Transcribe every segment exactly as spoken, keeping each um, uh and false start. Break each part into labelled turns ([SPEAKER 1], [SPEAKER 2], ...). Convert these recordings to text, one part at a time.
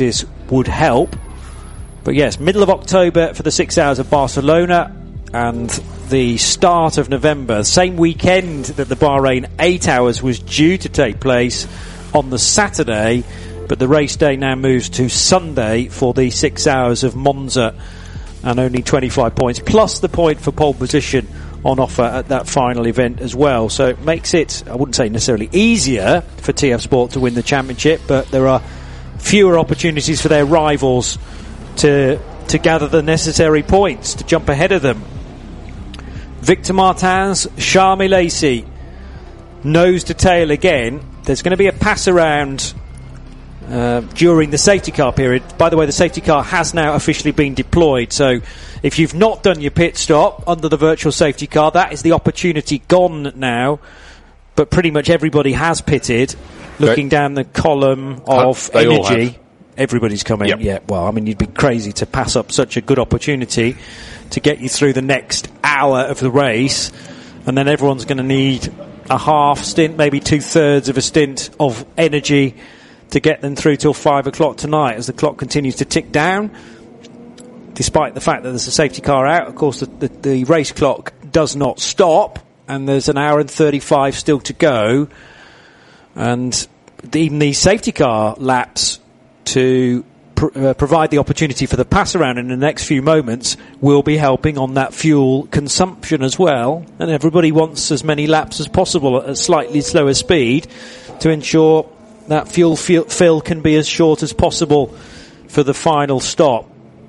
[SPEAKER 1] races would help. But yes, middle of October for the six hours of Barcelona, and the start of November, same weekend that the Bahrain eight hours was due to take place on the Saturday, but the race day now moves to Sunday for the six hours of Monza, and only twenty-five points plus the point for pole position on offer at that final event as well. So it makes it, I wouldn't say necessarily easier for T F Sport to win the championship, but there are fewer opportunities for their rivals to to gather the necessary points to jump ahead of them. Victor Martins, Charles Milesi, nose to tail again. There's going to be a pass around uh, during the safety car period. By the way, the safety car has now officially been deployed, so if you've not done your pit stop under the virtual safety car, that is the opportunity gone now. But pretty much everybody has pitted. Looking
[SPEAKER 2] they,
[SPEAKER 1] down the column of
[SPEAKER 2] uh,
[SPEAKER 1] energy, everybody's coming.
[SPEAKER 2] Yep.
[SPEAKER 1] Yeah, well, I mean, you'd be crazy to pass up such a good opportunity to get you through the next hour of the race, and then everyone's going to need a half stint, maybe two-thirds of a stint of energy to get them through till five o'clock tonight as the clock continues to tick down. Despite the fact that there's a safety car out, of course, the, the, the race clock does not stop, and there's an hour and thirty-five still to go. And even the safety car laps to pr- uh, provide the opportunity for the pass around in the next few moments will be helping on that fuel consumption as well. And everybody wants as many laps as possible at a slightly slower speed to ensure that fuel fill, fill can be as short as possible for the final stop.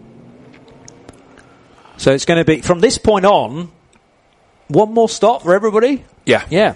[SPEAKER 1] So it's going to be, from this point on, one more stop for everybody?
[SPEAKER 2] Yeah.
[SPEAKER 1] Yeah.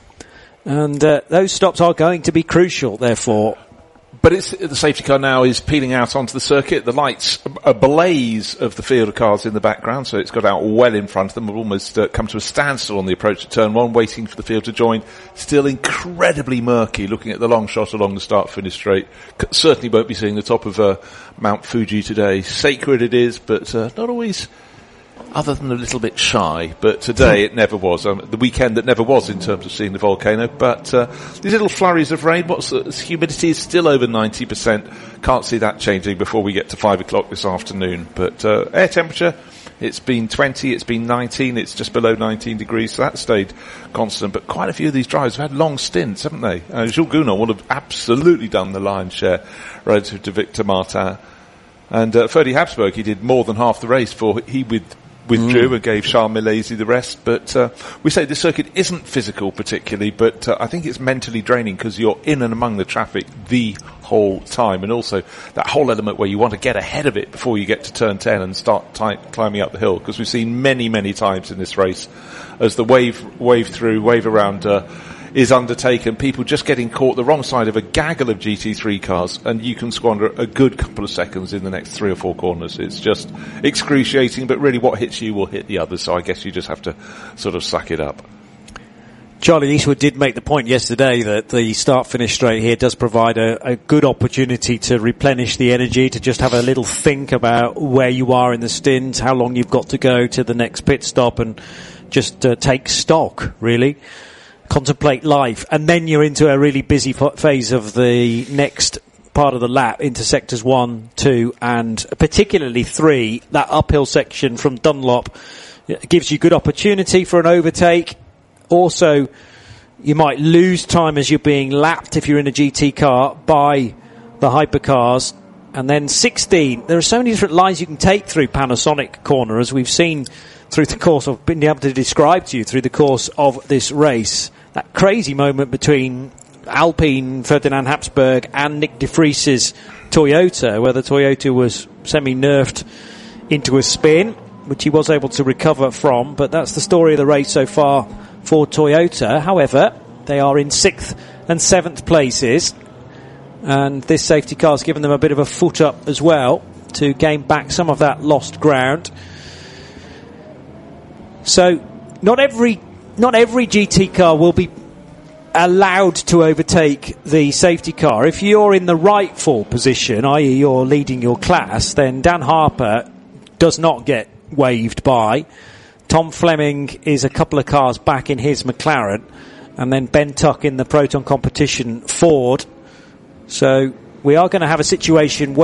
[SPEAKER 1] And uh, those stops are going to be crucial, therefore.
[SPEAKER 2] But it's, the safety car now is peeling out onto the circuit. The lights, a blaze of the field of cars in the background, so it's got out well in front of them. We've almost uh, come to a standstill on the approach to turn one, waiting for the field to join. Still incredibly murky, looking at the long shot along the start-finish straight. C- certainly won't be seeing the top of uh, Mount Fuji today. Sacred it is, but uh, not always... other than a little bit shy, but today it never was. Um, the weekend that never was in terms of seeing the volcano. But uh, these little flurries of rain, what's the humidity is still over ninety percent. Can't see that changing before we get to five o'clock this afternoon. But uh, air temperature, it's been twenty, it's been nineteen, it's just below nineteen degrees, so that stayed constant. But quite a few of these drivers have had long stints, haven't they? Uh, Jules Gounon would have absolutely done the lion's share relative to Victor Martin. And uh, Ferdy Habsburg, he did more than half the race for, he with withdrew mm. and gave Charles Milesi the rest. But uh, we say the circuit isn't physical particularly, but uh, I think it's mentally draining because you're in and among the traffic the whole time, and also that whole element where you want to get ahead of it before you get to turn ten and start t- climbing up the hill, because we've seen many, many times in this race as the wave, wave through, wave around uh, is undertaken, people just getting caught the wrong side of a gaggle of G T three cars, and you can squander a good couple of seconds in the next three or four corners. It's just excruciating, but really what hits you will hit the others, so I guess you just have to sort of suck it up.
[SPEAKER 1] Charlie Eastwood did make the point yesterday that the start-finish straight here does provide a, a good opportunity to replenish the energy, to just have a little think about where you are in the stint, how long you've got to go to the next pit stop, and just uh, take stock, really. Contemplate life, and then you're into a really busy phase of the next part of the lap into sectors one, two, and particularly three. That uphill section from Dunlop gives you good opportunity for an overtake. Also, you might lose time as you're being lapped if you're in a G T car by the hypercars. And then sixteen, there are so many different lines you can take through Panasonic Corner, as we've seen through the course of, been able to describe to you through the course of this race. That crazy moment between Alpine, Ferdinand Habsburg, and Nick de Vries's Toyota, where the Toyota was semi-nerfed into a spin, which he was able to recover from. But that's the story of the race so far for Toyota. However, they are in sixth and seventh places, and this safety car has given them a bit of a foot up as well to gain back some of that lost ground. So not every not every G T car will be allowed to overtake the safety car. If you're in the rightful position, that is you're leading your class, then Dan Harper does not get waved by. Tom Fleming is a couple of cars back in his McLaren, and then Ben Tuck in the Proton Competition Ford. So we are going to have a situation where